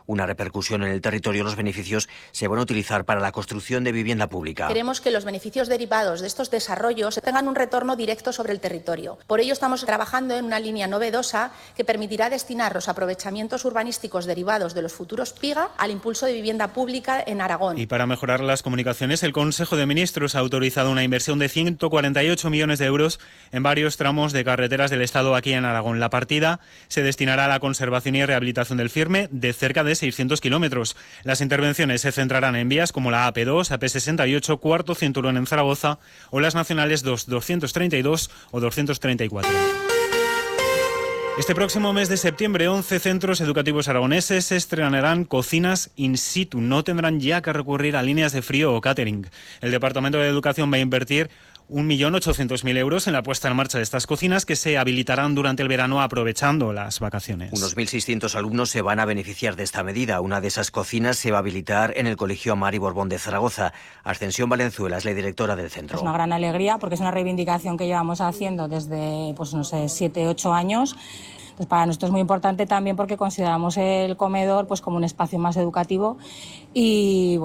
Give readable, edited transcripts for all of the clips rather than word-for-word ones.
una repercusión en el territorio. Los beneficios se van a utilizar para la construcción de vivienda pública. Queremos que los beneficios derivados de estos desarrollos tengan un retorno directo sobre el territorio. Por ello estamos trabajando en una línea novedosa que permitirá destinar los aprovechamientos urbanísticos derivados de los futuros PIGA al impulso de vivienda pública en Aragón. Y para mejorar las comunicaciones, el Consejo de Ministros ha autorizado una inversión de 148 millones de euros en varios tramos de carreteras del Estado aquí en Aragón. La partida se destinará a la conservación y rehabilitación del firme de cerca de 600 kilómetros. Las intervenciones se centrarán en vías como la AP2, AP68, Cuarto Cinturón en Zaragoza o las nacionales 2, 232 o 234. Este próximo mes de septiembre, 11 centros educativos aragoneses estrenarán cocinas in situ. No tendrán ya que recurrir a líneas de frío o catering. El Departamento de Educación va a invertir 1.800.000 euros en la puesta en marcha de estas cocinas, que se habilitarán durante el verano aprovechando las vacaciones. Unos 1.600 alumnos se van a beneficiar de esta medida. Una de esas cocinas se va a habilitar en el Colegio Amari Borbón de Zaragoza. Ascensión Valenzuela es la directora del centro. Es una gran alegría porque es una reivindicación que llevamos haciendo desde, 7, 8 años. Pues para nosotros es muy importante también porque consideramos el comedor como un espacio más educativo y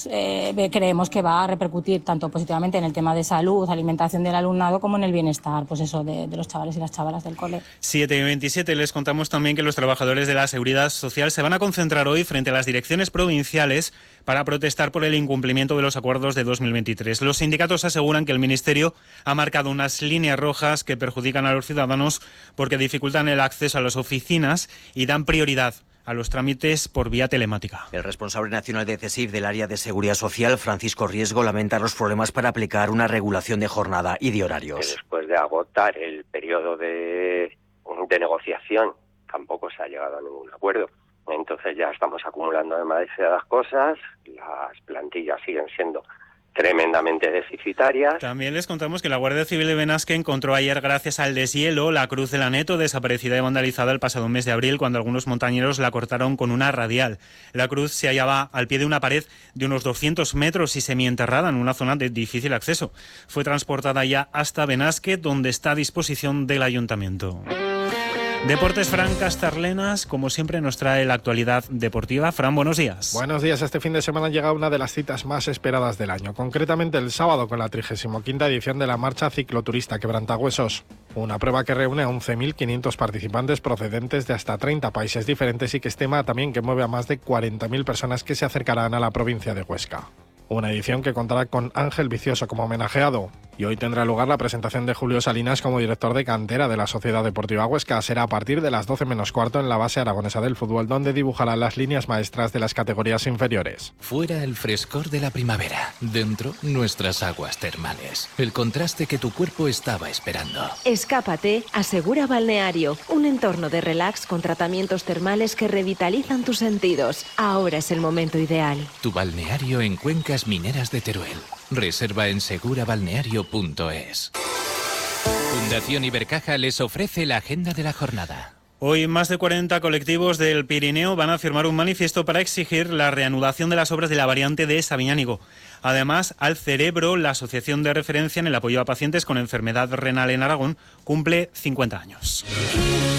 creemos que va a repercutir tanto positivamente en el tema de salud, alimentación del alumnado, como en el bienestar de los chavales y las chavalas del cole. 7:27, les contamos también que los trabajadores de la Seguridad Social se van a concentrar hoy frente a las direcciones provinciales para protestar por el incumplimiento de los acuerdos de 2023. Los sindicatos aseguran que el Ministerio ha marcado unas líneas rojas que perjudican a los ciudadanos porque dificultan el acceso a las oficinas y dan prioridad a los trámites por vía telemática. El responsable nacional de CESIF del área de Seguridad Social, Francisco Riesgo, lamenta los problemas para aplicar una regulación de jornada y de horarios. Después de agotar el periodo de negociación, tampoco se ha llegado a ningún acuerdo. Entonces ya estamos acumulando demasiadas cosas, las plantillas siguen siendo tremendamente deficitarias. También les contamos que la Guardia Civil de Benasque encontró ayer, gracias al deshielo, la Cruz de la Neto, desaparecida y vandalizada el pasado mes de abril, cuando algunos montañeros la cortaron con una radial. La cruz se hallaba al pie de una pared de unos 200 metros y semienterrada en una zona de difícil acceso. Fue transportada ya hasta Benasque, donde está a disposición del Ayuntamiento. Deportes, Fran Castarlenas, como siempre nos trae la actualidad deportiva. Fran, buenos días. Buenos días. Este fin de semana llega una de las citas más esperadas del año, concretamente el sábado con la 35ª edición de la Marcha Cicloturista Quebrantahuesos. Una prueba que reúne a 11.500 participantes procedentes de hasta 30 países diferentes y que estima también que mueve a más de 40.000 personas que se acercarán a la provincia de Huesca. Una edición que contará con Ángel Vicioso como homenajeado. Y hoy tendrá lugar la presentación de Julio Salinas como director de cantera de la Sociedad Deportiva Huesca. Será a partir de las 12 menos cuarto en la base aragonesa del fútbol, donde dibujará las líneas maestras de las categorías inferiores. Fuera el frescor de la primavera, dentro nuestras aguas termales. El contraste que tu cuerpo estaba esperando. Escápate a Segura Balneario, un entorno de relax con tratamientos termales que revitalizan tus sentidos. Ahora es el momento ideal. Tu balneario en Cuencas Mineras de Teruel. Reserva en segurabalneario.es. Fundación Ibercaja les ofrece la agenda de la jornada. Hoy más de 40 colectivos del Pirineo van a firmar un manifiesto para exigir la reanudación de las obras de la variante de Sabiñánigo. Además, Al Cerebro, la asociación de referencia en el apoyo a pacientes con enfermedad renal en Aragón, cumple 50 años.